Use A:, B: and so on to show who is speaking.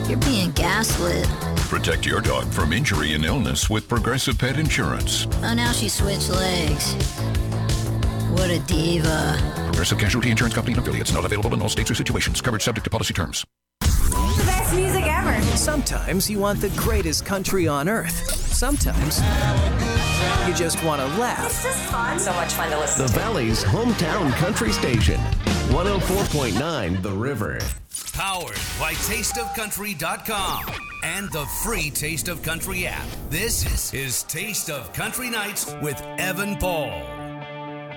A: You're being gaslit.
B: Protect your dog from injury and illness with Progressive Pet Insurance.
A: Oh, now she switched legs. What a diva.
B: Progressive Casualty Insurance Company and affiliates. Not available in all states or situations. Coverage subject to policy terms.
C: The best music ever.
D: Sometimes you want the greatest country on earth. Sometimes you just want to laugh.
C: It's just fun. So much fun to listen
E: The
C: to.
E: Valley's hometown country station. 104.9 The River.
F: Powered by TasteOfCountry.com and the free Taste of Country app. This is Taste of Country Nights with Evan Paul.